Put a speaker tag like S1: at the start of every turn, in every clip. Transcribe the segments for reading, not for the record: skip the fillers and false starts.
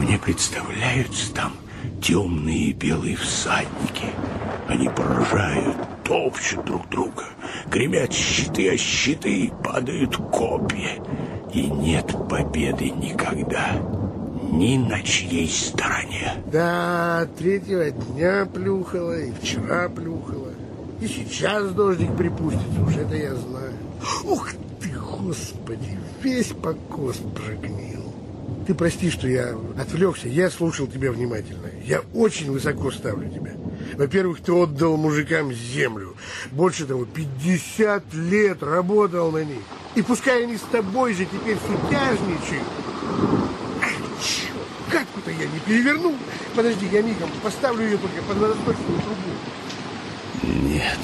S1: Мне представляются там темные белые всадники. Они поражают, топчут друг друга, гремят щиты о щиты, падают копья. И нет победы никогда ни на чьей стороне.
S2: Да, третьего дня плюхало, и вчера плюхало. И сейчас дождик припустится, уж это я знаю. Ух ты, Господи, весь покос прогнил. Ты прости, что я отвлекся, я слушал тебя внимательно. Я очень высоко ставлю тебя. Во-первых, ты отдал мужикам землю. Больше того, 50 лет работал на них. И пускай они с тобой же теперь сутяжничают. Катку-то я не переверну. Подожди, я мигом поставлю ее только под водосточную трубу.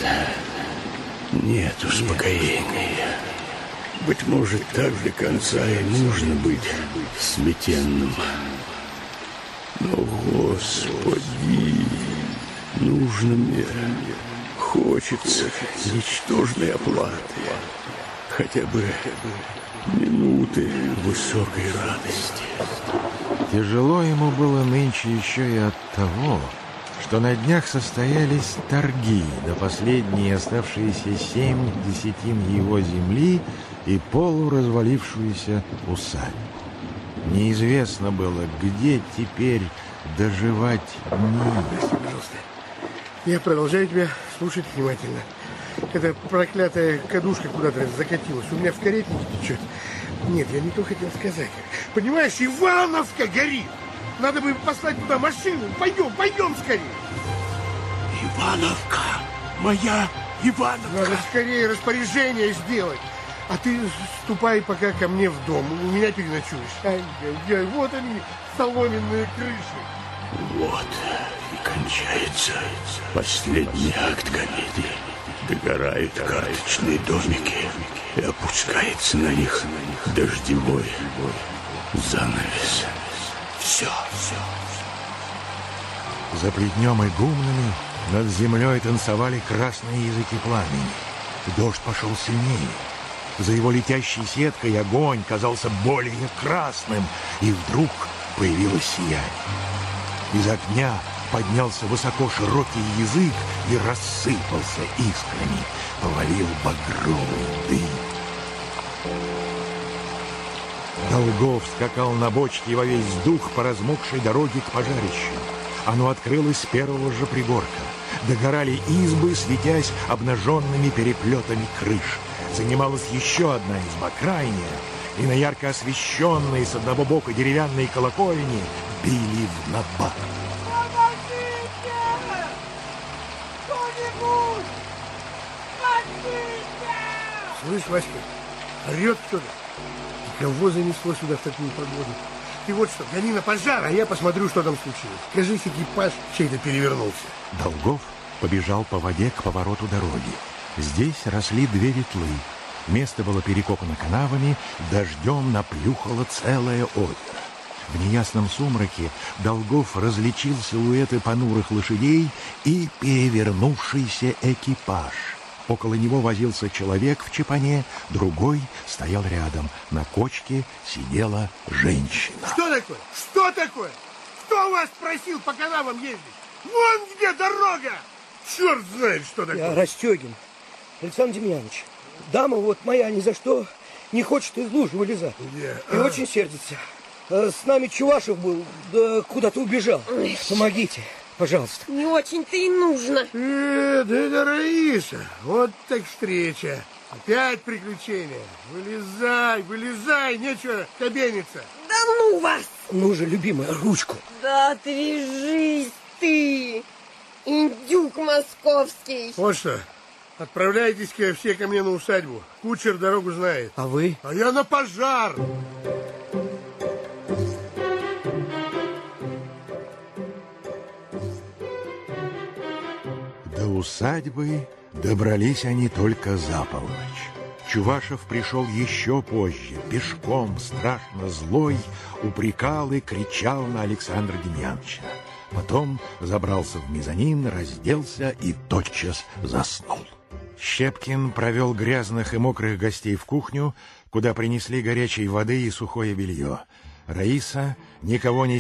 S1: Нет успокоения. Быть может, так до конца и нужно быть сметенным. Но, Господи, нужно мне, хочется ничтожной оплаты, хотя бы минуты высокой радости.
S3: Тяжело ему было нынче еще и от того, что на днях состоялись торги, до последней оставшиеся 7 десятин его земли и полуразвалившуюся усадьбу. Неизвестно было, где теперь доживать Нину.
S2: Пожалуйста, я продолжаю тебя слушать внимательно. Эта проклятая кадушка куда-то закатилась. У меня в каретнике течет. Нет, я не то хотел сказать. Понимаешь, Ивановка горит. Надо бы послать туда машину. Пойдем скорее.
S1: Ивановка, моя Ивановка.
S2: Надо скорее распоряжение сделать. А ты ступай пока ко мне в дом. У меня переночуешь. Ай-яй-яй, вот они, соломенные крыши.
S1: Вот и кончается последний акт комедии. Догорают карточные домики, и опускается на них дождевой занавес. Все.
S3: За плетнем и гумнами над землей танцевали красные языки пламени. Дождь пошел сильнее. За его летящей сеткой огонь казался более красным, и вдруг появилось сияние. Из огня поднялся высоко широкий язык и рассыпался искрами, повалил багровый дым. Долгов скакал на бочке во весь дух по размокшей дороге к пожарищу. Оно открылось с первого же пригорка. Догорали избы, светясь обнаженными переплетами крыш. Занималась еще одна изба, крайняя, и на ярко освещенной с одного бока деревянной колокольни били в набат.
S4: Помогите! Кто-нибудь! Спасите!
S2: Слышь, Васька, орет кто-то. Кого занесло сюда в такую погоду? Ты вот что, гони на пожар, а я посмотрю, что там случилось. Кажись, экипаж чей-то перевернулся.
S3: Долгов побежал по воде к повороту дороги. Здесь росли 2 ветлы. Место было перекопано канавами, дождем наплюхало целое озеро. В неясном сумраке Долгов различил силуэты понурых лошадей и перевернувшийся экипаж. Около него возился человек в чапане, другой стоял рядом. На кочке сидела женщина.
S2: Что такое? Что такое? Кто вас просил по канавам ездить? Вон где дорога! Черт знает, что такое.
S5: Я Растегин, Александр Демьянович. Дама вот моя ни за что не хочет из лужи вылезать. И очень сердится. С нами Чувашев был, да куда-то убежал. Помогите, пожалуйста.
S4: Не очень-то и нужно.
S2: Да это Раиса. Вот так встреча. Опять приключения. Вылезай, нечего кабениться.
S4: Да ну вас!
S5: Ну же, любимая, ручку.
S4: Да отвяжись ты, индюк московский.
S2: Вот что, отправляйтесь-ка все ко мне на усадьбу. Кучер дорогу знает.
S5: А вы?
S2: А я на пожар.
S3: До усадьбы добрались они только за полночь. Чувашев пришел еще позже, пешком, страшно злой, упрекал и кричал на Александра Демьяновича. Потом забрался в мезонин, разделся и тотчас заснул. Щепкин провел грязных и мокрых гостей в кухню, куда принесли горячей воды и сухое белье. Раиса, никого не